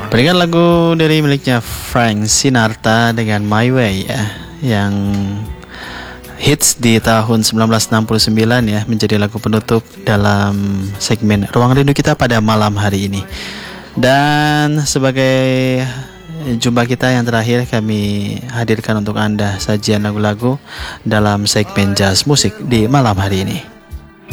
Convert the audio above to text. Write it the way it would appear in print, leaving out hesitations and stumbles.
Berikan lagu dari miliknya Frank Sinatra dengan My Way ya, yang hits di tahun 1969 ya, menjadi lagu penutup dalam segmen Ruang Rindu kita pada malam hari ini. Dan sebagai jumpa kita yang terakhir, kami hadirkan untuk Anda sajian lagu-lagu dalam segmen Jazz Musik di malam hari ini.